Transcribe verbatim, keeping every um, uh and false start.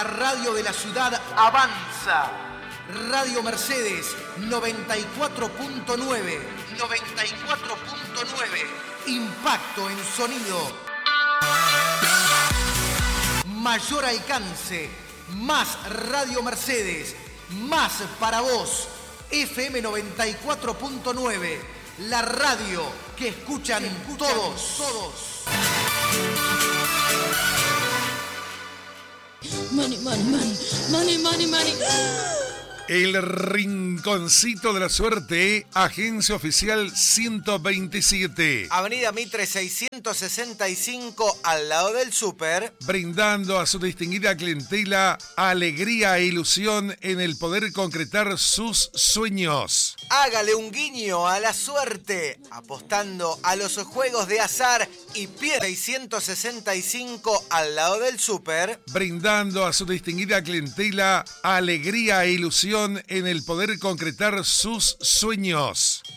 La radio de la ciudad avanza. Radio Mercedes noventa y cuatro punto nueve. noventa y cuatro punto nueve. Impacto en sonido. Mayor alcance. Más Radio Mercedes. Más para vos. F M noventa y cuatro punto nueve. La radio que escuchan, que escuchan todos. todos. Money, money, money, money, money, money. El Rinconcito de la Suerte, agencia oficial ciento veintisiete. Avenida Mitre seiscientos sesenta y cinco, al lado del súper. Brindando a su distinguida clientela alegría e ilusión en el poder concretar sus sueños. Hágale un guiño a la suerte, apostando a los juegos de azar y pie seiscientos sesenta y cinco, al lado del súper. Brindando a su distinguida clientela alegría e ilusión en el poder concretar sus sueños.